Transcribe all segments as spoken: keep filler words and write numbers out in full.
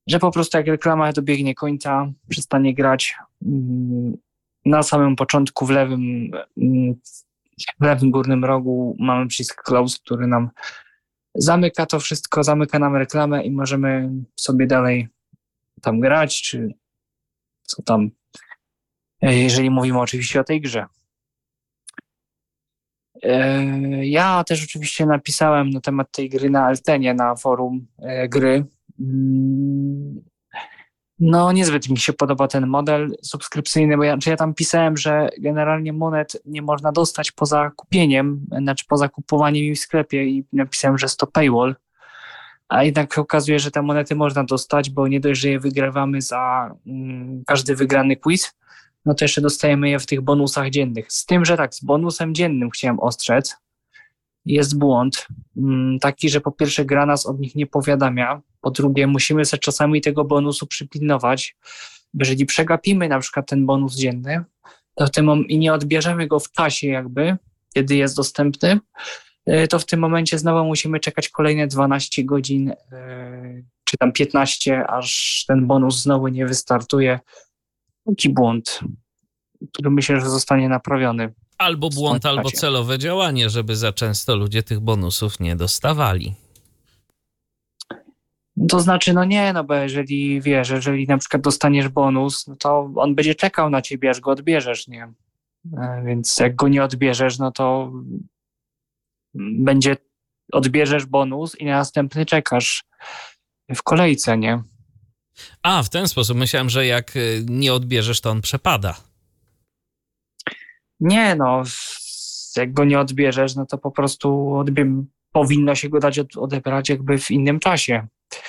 że po prostu jak reklama dobiegnie końca, przestanie grać. Na samym początku w lewym, w lewym górnym rogu mamy przycisk close, który nam zamyka to wszystko, zamyka nam reklamę i możemy sobie dalej tam grać, czy co tam, jeżeli mówimy oczywiście o tej grze. Ja też oczywiście napisałem na temat tej gry na Eltenie, na forum gry. No niezbyt mi się podoba ten model subskrypcyjny, bo ja, czy ja tam pisałem, że generalnie monet nie można dostać poza kupieniem, znaczy poza kupowaniem ich w sklepie i napisałem, że jest to paywall, a jednak okazuje, że te monety można dostać, bo nie dość, że je wygrywamy za mm, każdy wygrany quiz, no to jeszcze dostajemy je w tych bonusach dziennych. Z tym, że tak, z bonusem dziennym chciałem ostrzec, jest błąd mm, taki, że po pierwsze gra nas od nich nie powiadamia, po drugie musimy sobie czasami tego bonusu przypilnować, bo jeżeli przegapimy na przykład ten bonus dzienny, to w tym mom- i nie odbierzemy go w czasie jakby, kiedy jest dostępny, to w tym momencie znowu musimy czekać kolejne dwanaście godzin, yy, czy tam piętnaście, aż ten bonus znowu nie wystartuje. Taki błąd, który myślę, że zostanie naprawiony. Albo błąd, albo celowe działanie, żeby za często ludzie tych bonusów nie dostawali. To znaczy, no nie, no bo jeżeli wiesz, jeżeli na przykład dostaniesz bonus, no to on będzie czekał na ciebie, aż go odbierzesz, nie? Więc jak go nie odbierzesz, no to będzie, odbierzesz bonus i na następny czekasz w kolejce, nie? A, w ten sposób. Myślałem, że jak nie odbierzesz, to on przepada. Nie, no, jak go nie odbierzesz, no to po prostu odbie- powinno się go dać od- odebrać jakby w innym czasie.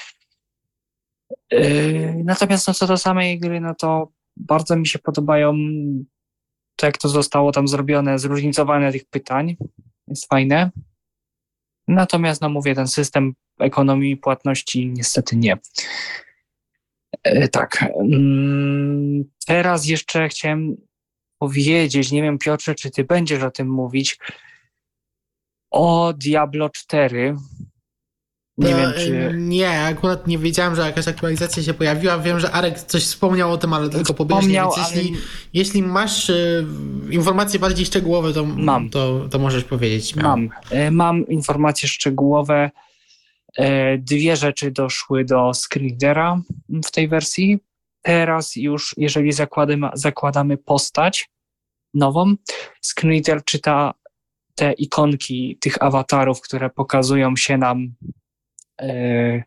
Yy, natomiast no, co do samej gry, no to bardzo mi się podobają to, jak to zostało tam zrobione, zróżnicowane tych pytań. Jest fajne. Natomiast, no mówię, ten system ekonomii płatności niestety nie. Yy, tak. Yy, teraz jeszcze chciałem powiedzieć, nie wiem, Piotrze, czy ty będziesz o tym mówić, o Diablo cztery. Nie no, wiem, czy... Nie, akurat nie wiedziałem, że jakaś aktualizacja się pojawiła. Wiem, że Arek coś wspomniał o tym, ale tylko pobieżnie. Wspomniał, Więc jeśli, ale... jeśli masz y, informacje bardziej szczegółowe, to, Mam. to, to możesz powiedzieć. Śmiało. Mam. E, Mam informacje szczegółowe. E, Dwie rzeczy doszły do screenreadera w tej wersji. Teraz już, jeżeli zakładamy, zakładamy postać nową, screenreader czyta te ikonki tych awatarów, które pokazują się nam e,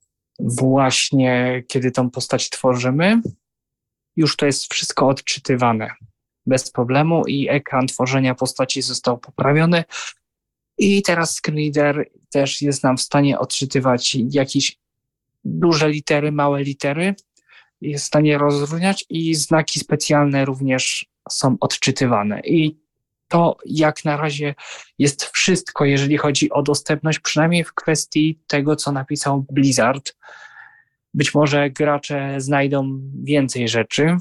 właśnie, kiedy tą postać tworzymy. Już to jest wszystko odczytywane bez problemu i ekran tworzenia postaci został poprawiony. I teraz screenreader też jest nam w stanie odczytywać jakieś duże litery, małe litery. Jest w stanie rozróżniać i znaki specjalne również są odczytywane. I to jak na razie jest wszystko, jeżeli chodzi o dostępność, przynajmniej w kwestii tego, co napisał Blizzard. Być może gracze znajdą więcej rzeczy.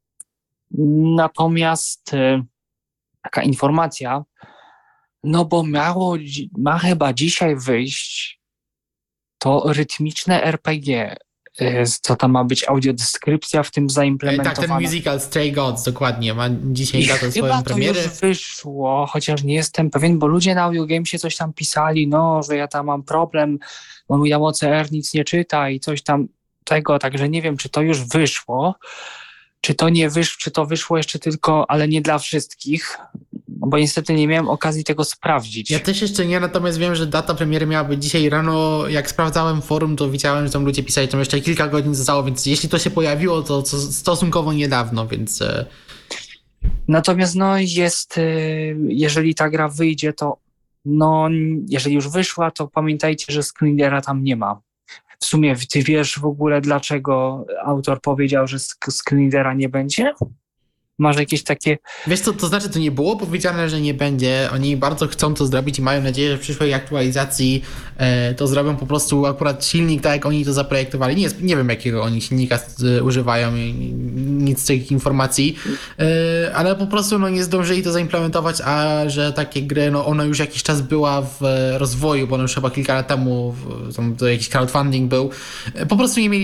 Natomiast y, taka informacja, no bo miało, ma chyba dzisiaj wyjść to rytmiczne R P G. Co tam ma być, audiodeskrypcja w tym zaimplementowana. Tak, ten musical Stray Gods, dokładnie, ma dzisiaj datę swoją premierę. Chyba to już wyszło, chociaż nie jestem pewien, bo ludzie na AudioGamesie coś tam pisali, no, że ja tam mam problem, bo mi tam O C R nic nie czyta i coś tam tego, także nie wiem, czy to już wyszło, czy to nie wyszło, czy to wyszło jeszcze tylko, ale nie dla wszystkich, bo niestety nie miałem okazji tego sprawdzić. Ja też jeszcze nie, natomiast wiem, że data premiery miała być dzisiaj rano. Jak sprawdzałem forum, to widziałem, że tam ludzie pisali, tam jeszcze kilka godzin zostało, więc jeśli to się pojawiło, to, to stosunkowo niedawno, więc... Natomiast no jest, jeżeli ta gra wyjdzie, to no, jeżeli już wyszła, to pamiętajcie, że screenera tam nie ma. W sumie ty wiesz w ogóle, dlaczego autor powiedział, że screenera nie będzie? Masz jakieś takie... Wiesz co, to znaczy to nie było powiedziane, że nie będzie. Oni bardzo chcą to zrobić i mają nadzieję, że w przyszłej aktualizacji e, to zrobią po prostu akurat silnik tak, jak oni to zaprojektowali. Nie, nie wiem, jakiego oni silnika e, używają, i, nic z tych informacji, e, ale po prostu no, nie zdążyli to zaimplementować, a że takie gry, no ona już jakiś czas była w rozwoju, bo ona już chyba kilka lat temu w, tam, to jakiś crowdfunding był. E, po prostu nie mieli